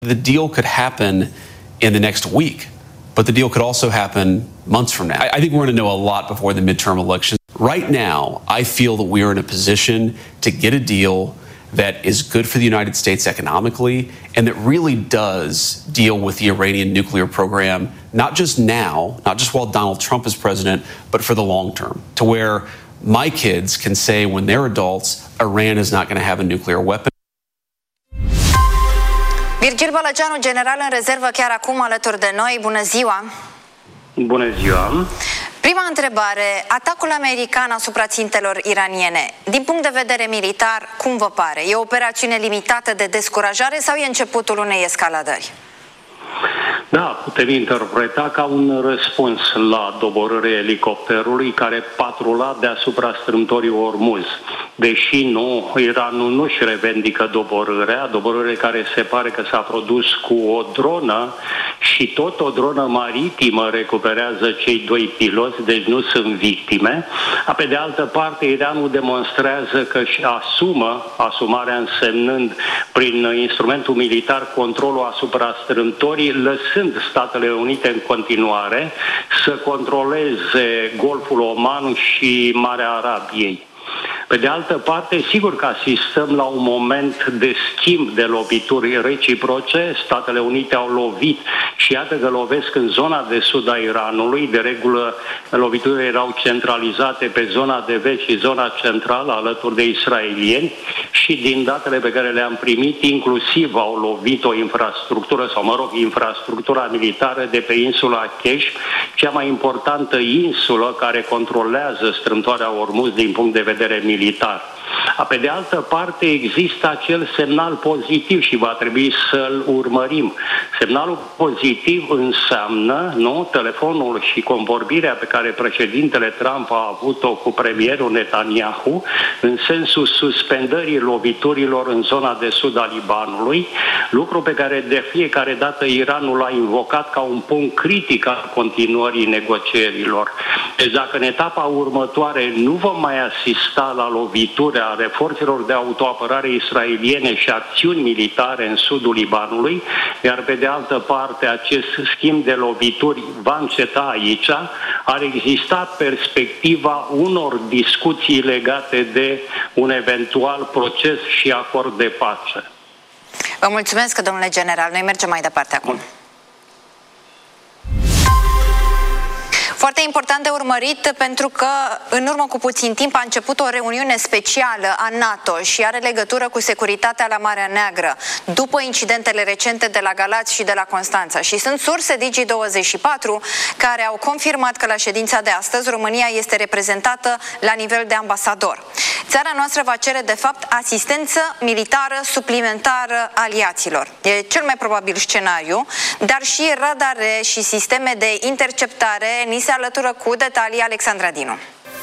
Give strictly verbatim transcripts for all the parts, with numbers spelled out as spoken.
The deal could happen in the next week, but the deal could also happen months from now. I think we're going to know a lot before the midterm elections. Right now, I feel that we are in a position to get a deal that is good for the United States economically and that really does deal with the Iranian nuclear program, not just now, not just while Donald Trump is president, but for the long term, to where my kids can say when they're adults, Iran is not going to have a nuclear weapon. Virgil Bălăceanu, general în rezervă, chiar acum alături de noi. Bună ziua! Bună ziua! Prima întrebare, atacul american asupra țintelor iraniene. Din punct de vedere militar, cum vă pare? E o operațiune limitată de descurajare sau e începutul unei escaladări? Da, putem interpreta ca un răspuns la doborârea elicopterului care patrula deasupra strâmtorii Ormuz. Deși nu, Iranul nu-și revendică doborârea, doborârea care se pare că s-a produs cu o dronă și tot o dronă maritimă recuperează cei doi piloți, deci nu sunt victime. Pe de altă parte, Iranul demonstrează că își asumă, asumarea însemnând prin instrumentul militar controlul asupra strâmtorii, lăsând Statele Unite în continuare să controleze Golful Oman și Marea Arabiei. Pe de altă parte, sigur că asistăm la un moment de schimb de lovituri reciproce. Statele Unite au lovit și iată că lovesc în zona de sud a Iranului. De regulă, loviturile erau centralizate pe zona de vest și zona centrală alături de israelieni și din datele pe care le-am primit, inclusiv au lovit o infrastructură, sau mă rog, infrastructura militară de pe insula Kesh, cea mai importantă insulă care controlează strâmtoarea Ormuz din punct de vedere militar. militar. Pe de altă parte, există acel semnal pozitiv și va trebui să-l urmărim. Semnalul pozitiv înseamnă, nu, telefonul și convorbirea pe care președintele Trump a avut-o cu premierul Netanyahu în sensul suspendării loviturilor în zona de sud a Libanului, lucru pe care de fiecare dată Iranul l-a invocat ca un punct critic al continuării negocierilor. Deci dacă în etapa următoare nu vom mai asista la lovituri ale forțelor de autoapărare israeliene și acțiuni militare în sudul Libanului, iar pe de altă parte acest schimb de lovituri va înceta aici, ar exista perspectiva unor discuții legate de un eventual proces și acord de pace. Vă mulțumesc, domnule general. Noi mergem mai departe acum. Foarte important de urmărit pentru că în urmă cu puțin timp a început o reuniune specială a NATO și are legătură cu securitatea la Marea Neagră după incidentele recente de la Galați și de la Constanța. Și sunt surse Digi douăzeci și patru care au confirmat că la ședința de astăzi România este reprezentată la nivel de ambasador. Țara noastră va cere de fapt asistență militară suplimentară aliaților. E cel mai probabil scenariu, dar și radare și sisteme de interceptare ni se alătură cu detalii Alexandra Dinu.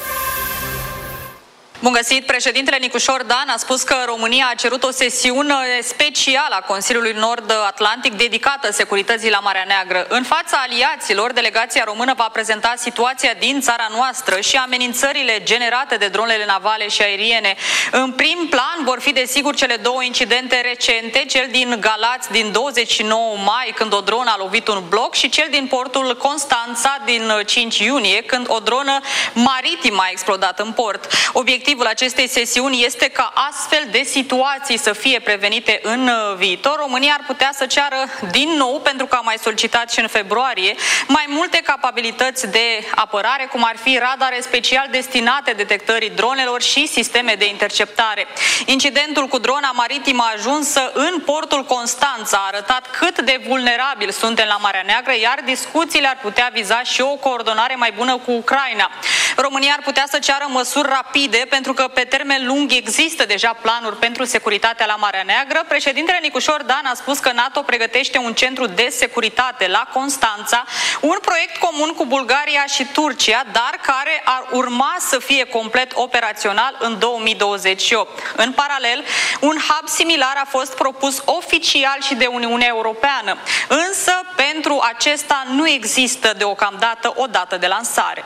Bun găsit! Președintele Nicușor Dan a spus că România a cerut o sesiune specială a Consiliului Nord-Atlantic dedicată securității la Marea Neagră. În fața aliaților, delegația română va prezenta situația din țara noastră și amenințările generate de dronele navale și aeriene. În prim plan vor fi desigur cele două incidente recente, cel din Galați din douăzeci și nouă mai, când o dronă a lovit un bloc, și cel din portul Constanța din cinci iunie, când o dronă maritimă a explodat în port. Obiectiv Obiectivul acestei sesiuni este ca astfel de situații să fie prevenite în viitor. România ar putea să ceară din nou, pentru că a mai solicitat și în februarie, mai multe capabilități de apărare, cum ar fi radare special destinate detectării dronelor și sisteme de interceptare. Incidentul cu drona maritimă ajunsă în portul Constanța a arătat cât de vulnerabili suntem la Marea Neagră, iar discuțiile ar putea viza și o coordonare mai bună cu Ucraina. România ar putea să ceară măsuri rapide, pentru că pe termen lung există deja planuri pentru securitatea la Marea Neagră. Președintele Nicușor Dan a spus că NATO pregătește un centru de securitate la Constanța, un proiect comun cu Bulgaria și Turcia, dar care ar urma să fie complet operațional în două mii douăzeci și opt. În paralel, un hub similar a fost propus oficial și de Uniunea Europeană, însă pentru acesta nu există deocamdată o dată de lansare.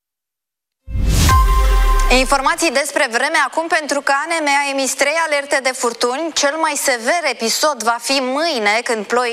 Informații despre vreme acum, pentru că A N M a emis trei alerte de furtuni. Cel mai sever episod va fi mâine, când ploi